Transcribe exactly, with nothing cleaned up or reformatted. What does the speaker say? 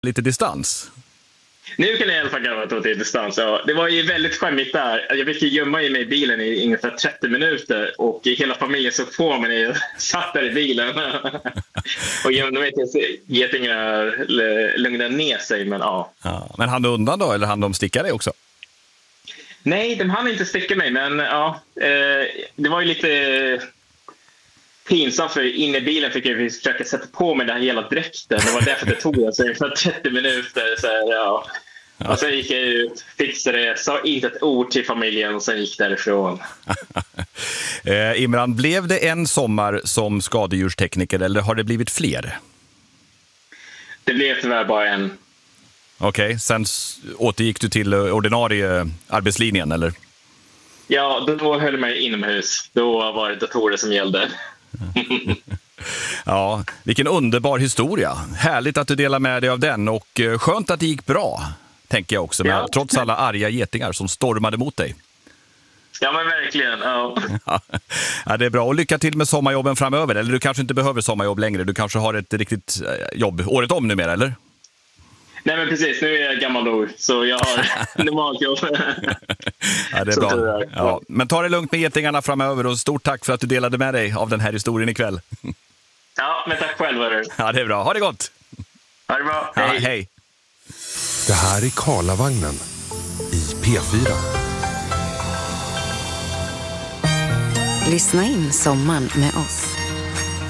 lite distans. Nu kan jag i alla fall garva till distans. Ja, det var ju väldigt skämmigt där. Jag fick ju gömma mig i bilen i ungefär trettio minuter och hela familjen såg på mig när jag satt där i bilen. Och jag vet inte, getingarna lugnade ner sig, men ja. ja. Men hann du undan då, eller hann de sticka dig också? Nej, de hann inte sticka mig, men ja, eh, det var ju lite pinsamt, för inne i bilen fick jag försöka sätta på mig den här hela dräkten. Det var därför det tog alltså ungefär trettio minuter. Så här, ja. Ja. Och sen gick jag ut, fixade det, sa inte ett ord till familjen och sen gick därifrån. eh, Imran, blev det en sommar som skadedjurstekniker eller har det blivit fler? Det blev tyvärr bara en. Okej, okay. Sen återgick du till ordinarie arbetslinjen, eller? Ja, då höll jag mig inomhus. Då var det datorer som gällde. Ja, vilken underbar historia. Härligt att du delar med dig av den och skönt att det gick bra, tänker jag också, med, ja. Trots alla arga getingar som stormade mot dig. Ja, men verkligen. Ja. Ja, det är bra. Och lycka till med sommarjobben framöver. Eller du kanske inte behöver sommarjobb längre. Du kanske har ett riktigt jobb året om numera, eller? Nej, men precis. Nu är jag gammal nog, så jag har normalt jobb. Ja, det är bra. Ja. Men ta det lugnt med getingarna framöver och stort tack för att du delade med dig av den här historien ikväll. Ja, men tack själv. Hörru. Ja, det är bra. Ha det gott! Ha det bra. Ja, hej. hej. Det här är Karlavagnen i P fyra. Lyssna in sommaren med oss.